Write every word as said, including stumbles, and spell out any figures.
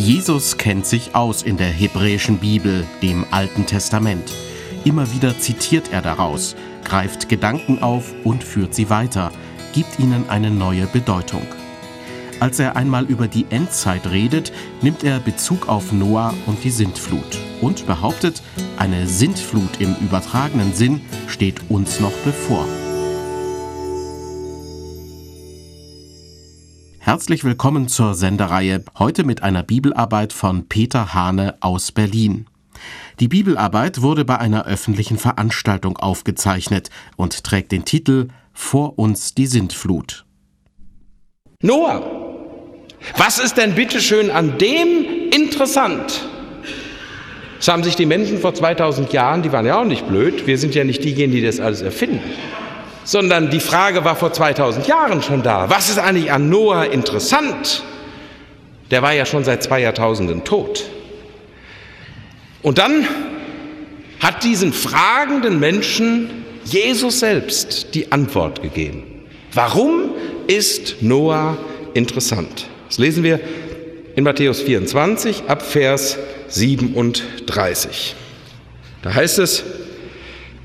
Jesus kennt sich aus in der hebräischen Bibel, dem Alten Testament. Immer wieder zitiert er daraus, greift Gedanken auf und führt sie weiter, gibt ihnen eine neue Bedeutung. Als er einmal über die Endzeit redet, nimmt er Bezug auf Noah und die Sintflut und behauptet, eine Sintflut im übertragenen Sinn steht uns noch bevor. Herzlich willkommen zur Sendereihe, heute mit einer Bibelarbeit von Peter Hane aus Berlin. Die Bibelarbeit wurde bei einer öffentlichen Veranstaltung aufgezeichnet und trägt den Titel »Vor uns die Sintflut«. Noah, was ist denn bitteschön an dem interessant? Das haben sich die Menschen vor zweitausend Jahren, die waren ja auch nicht blöd, wir sind ja nicht diejenigen, die das alles erfinden, sondern die Frage war vor zweitausend Jahren schon da. Was ist eigentlich an Noah interessant? Der war ja schon seit zwei Jahrtausenden tot. Und dann hat diesen fragenden Menschen Jesus selbst die Antwort gegeben. Warum ist Noah interessant? Das lesen wir in Matthäus vierundzwanzig ab Vers siebenunddreißig. Da heißt es: